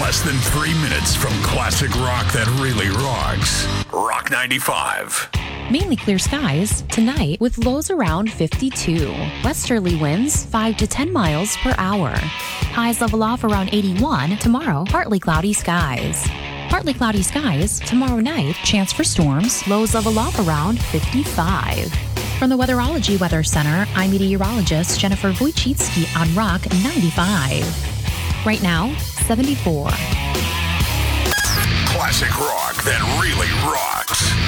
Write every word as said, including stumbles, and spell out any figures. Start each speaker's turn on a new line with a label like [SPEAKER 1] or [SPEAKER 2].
[SPEAKER 1] less than three minutes from classic rock that really rocks. Rock ninety-five.
[SPEAKER 2] Mainly clear skies tonight with lows around fifty-two. Westerly winds five to ten miles per hour. Highs level off around eighty-one. Tomorrow, partly cloudy skies. Partly cloudy skies tomorrow night. Chance for storms. Lows level off around fifty-five. From the Weatherology Weather Center, I'm meteorologist Jennifer Wojcicki on Rock ninety-five. Right now, seventy-four.
[SPEAKER 1] Classic rock that really rocks.